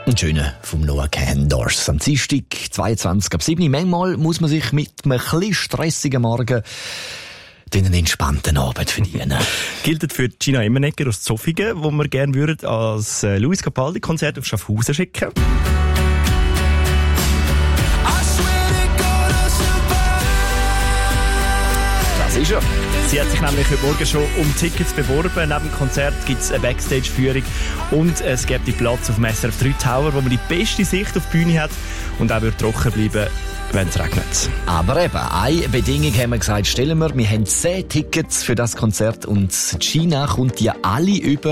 Ein schöner vom Noah Kahan-Dors. Am Dienstag, 22:07. Manchmal muss man sich mit einem etwas stressigen Morgen einen entspannten Abend verdienen. Gilt für Gina Emmenegger aus Zofingen, wo wir gerne würden als Luis Capaldi-Konzert auf Schaffhausen schicken. Das ist er. Sie hat sich nämlich heute Morgen schon um Tickets beworben. Neben dem Konzert gibt es eine Backstage-Führung und es gibt Platz auf dem SRF 3 Tower, wo man die beste Sicht auf die Bühne hat und auch wird trocken bleiben, wenn es regnet. Aber eben, eine Bedingung haben wir gesagt, stellen wir. Wir haben 10 Tickets für das Konzert und Gina kommt ja alle über,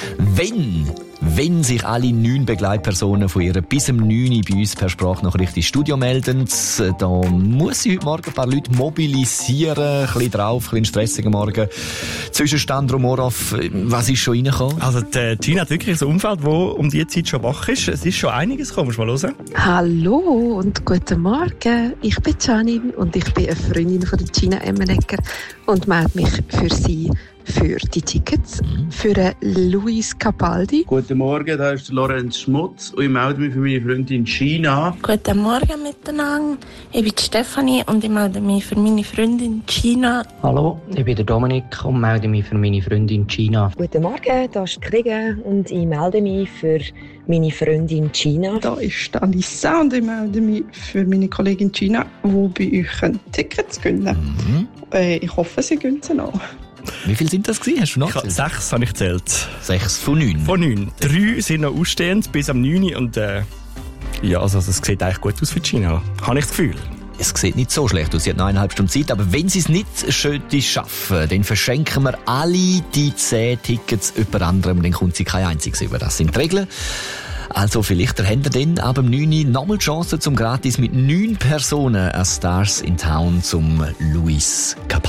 wenn sich alle 9 Begleitpersonen von ihr bis um 9 Uhr bei uns per Sprachnachricht ins Studio melden. Da muss sie heute Morgen ein paar Leute mobilisieren, ein bisschen drauf, ein bisschen stressiger Morgen. Zwischenstand Romorov, was ist schon reingekommen? Also die Gina hat wirklich ein Umfeld, das um diese Zeit schon wach ist. Es ist schon einiges gekommen, musst du mal hören. Hallo und guten Morgen. Ich bin Janine und ich bin eine Freundin von Gina Emmenegger und melde mich für sie für die Tickets für Luis Capaldi. Guten Morgen, da ist Lorenz Schmutz und ich melde mich für meine Freundin Gina. Guten Morgen miteinander, ich bin Stefanie und ich melde mich für meine Freundin Gina. Hallo, ich bin der Dominik und melde mich für meine Freundin Gina. Guten Morgen, da ist Kriege und ich melde mich für meine Freundin Gina. Da ist Alissa und ich melde mich für meine Kollegin Gina, die bei euch Tickets gewinnen. Ich hoffe, sie gewinnen sie noch. Wie viel sind das gewesen? Hast du noch? 6 habe ich gezählt. 6 von 9. Von 9. 3 sind noch ausstehend bis am 9 und ja, also es sieht eigentlich gut aus für Gina. Habe ich das Gefühl. Es sieht nicht so schlecht aus, sie hat noch 1,5 Stunden Zeit, aber wenn sie es nicht schön schaffen, dann verschenken wir alle die 10 Tickets jemand anderem, dann kommt sie kein einziges über. Das sind die Regeln. Also vielleicht habt ihr dann ab dem 9 Uhr nochmal die Chance, zum gratis mit 9 Personen an Stars in Town zum Luis Capaldi.